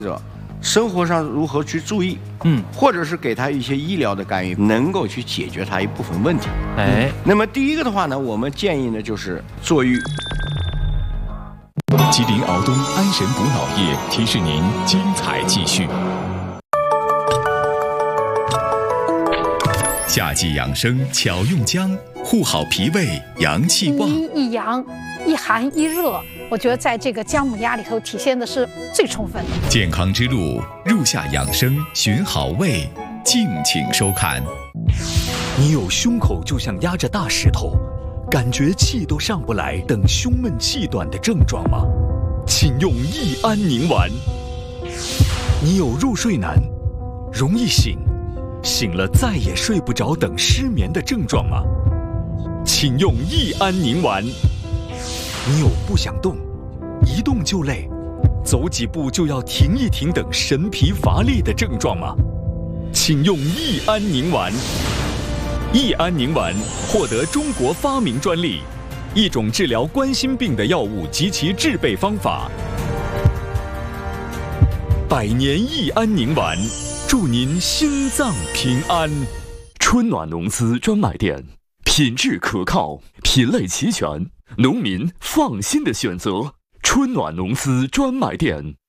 生活上如何去注意，或者是给他一些医疗的干预，能够去解决他一部分问题。那么第一个的话呢，我们建议呢就是坐浴。 吉林敖东安神补脑液提示您精彩继续。夏季养生巧用姜，护好脾胃，阳气旺。 一阴一阳，一寒一热，我觉得在这个姜母鸭里头体现的是最充分的。 健康之路，入夏养生，寻好味，敬请收看。 你有胸口就像压着大石头，感觉气都上不来等胸闷气短的症状吗？请用益安宁丸。你有入睡难，容易醒，醒了再也睡不着等失眠的症状吗？请用益安宁丸。你有不想动，一动就累，走几步就要停一停等神疲乏力的症状吗？请用益安宁丸。益安宁丸获得中国发明专利，一种治疗冠心病的药物及其制备方法。百年益安宁丸，祝您心脏平安。 春暖农资专卖店，品质可靠，品类齐全，农民放心的选择。春暖农资专卖店。